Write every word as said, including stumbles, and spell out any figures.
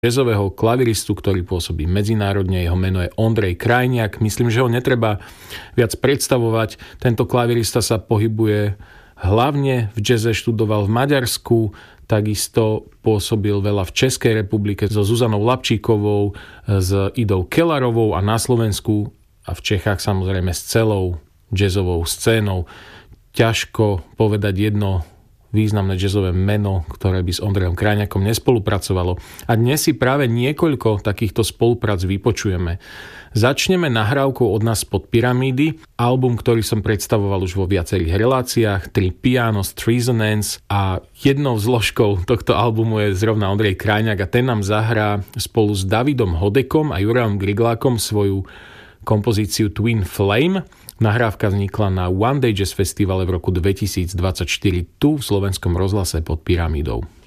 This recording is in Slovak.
jazzového klaviristu, ktorý pôsobí medzinárodne. Jeho meno je Ondrej Krajniak. Myslím, že ho netreba viac predstavovať. Tento klavirista sa pohybuje hlavne v jazze, študoval v Maďarsku, takisto pôsobil veľa v Českej republike so Zuzanou Lapčíkovou, s Idou Kellarovou a na Slovensku a v Čechách samozrejme s celou jazzovou scénou. Ťažko povedať jedno významné jazzové meno, ktoré by s Ondrejom Krajniakom nespolupracovalo. A dnes si práve niekoľko takýchto spoluprác vypočujeme. Začneme nahrávkou od nás pod Pyramídy, album, ktorý som predstavoval už vo viacerých reláciách, Tri Pianos, Treasonance, a jednou zložkou tohto albumu je zrovna Ondrej Krajniak a ten nám zahrá spolu s Davidom Hodekom a Jurajom Griglákom svoju kompozíciu Twin Flame. Nahrávka vznikla na One Day Jazz Festivale v roku dvetisícdvadsaťštyri tu v Slovenskom rozhlase pod Pyramídou.